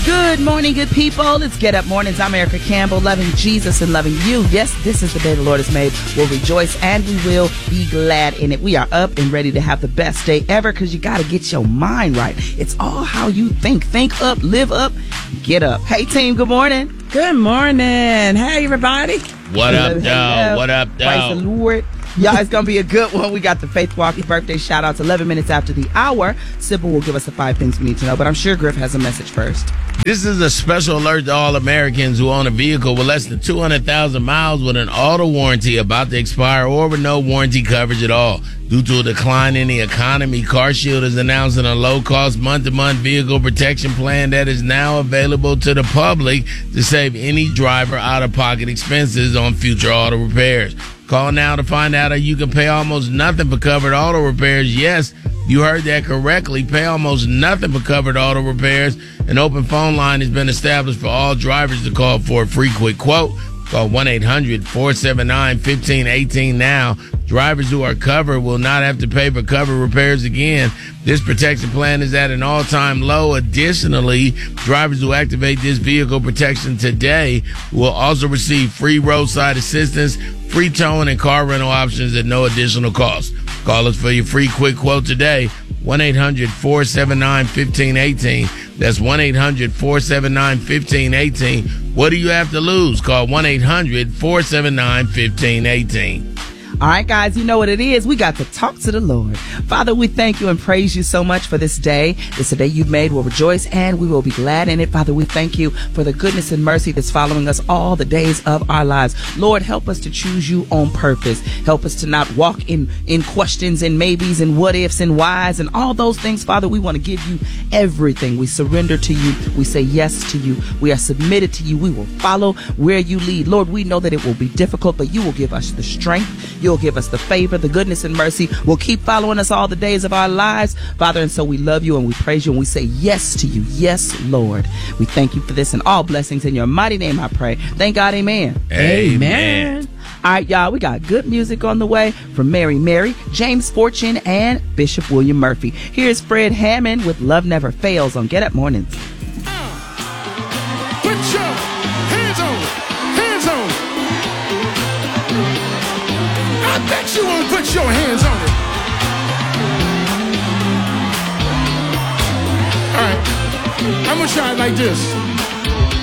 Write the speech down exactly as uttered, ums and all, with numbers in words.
Good morning, good people. It's Get Up Mornings. I'm Erica Campbell, loving Jesus and loving you. Yes, this is the day the Lord has made. We'll rejoice and we will be glad in it. We are up and ready to have the best day ever because you got to get your mind right. It's all how you think. Think up, live up, get up. Hey, team, good morning. Good morning. Hey, everybody. What up, dog? What up, dog? Praise the Lord. Y'all, it's going to be a good one. We got the Faith Walkie birthday shout-outs eleven minutes after the hour. Sybil will give us the five things we need to know, but I'm sure Griff has a message first. This is a special alert to all Americans who own a vehicle with less than two hundred thousand miles with an auto warranty about to expire or with no warranty coverage at all. Due to a decline in the economy, CarShield is announcing a low-cost month-to-month vehicle protection plan that is now available to the public to save any driver out-of-pocket expenses on future auto repairs. Call now to find out how you can pay almost nothing for covered auto repairs. Yes, you heard that correctly. Pay almost nothing for covered auto repairs. An open phone line has been established for all drivers to call for a free quick quote. Call one eight hundred four seven nine one five one eight now. Drivers who are covered will not have to pay for covered repairs again. This protection plan is at an all-time low. Additionally, drivers who activate this vehicle protection today will also receive free roadside assistance, free towing, and car rental options at no additional cost. Call us for your free quick quote today, one eight hundred four seven nine one five one eight. That's one eight hundred four seven nine one five one eight. What do you have to lose? Call one eight hundred four seven nine one five one eight. All right, guys, you know what it is. We got to talk to the Lord. Father, we thank you and praise you so much for this day. This is a day you've made. We'll rejoice and we will be glad in it. Father, we thank you for the goodness and mercy that's following us all the days of our lives. Lord, help us to choose you on purpose. Help us to not walk in, in questions and maybes and what ifs and whys and all those things. Father, we want to give you everything. We surrender to you. We say yes to you. We are submitted to you. We will follow where you lead. Lord, we know that it will be difficult, but you will give us the strength. You'll give us the favor, the goodness and mercy will keep following us all the days of our lives, Father. And so we love you and we praise you and we say yes to you. Yes, Lord. We thank you for this and all blessings in your mighty name, I pray. Thank God. Amen. Amen. All right, y'all, we got good music on the way from Mary Mary, James Fortune, and Bishop William Murphy. Here's Fred Hammond with Love Never Fails on Get Up Mornings. Put your hands on it. Hands on it. I bet you won't put your hands on it. All right, I'm gonna try it like this.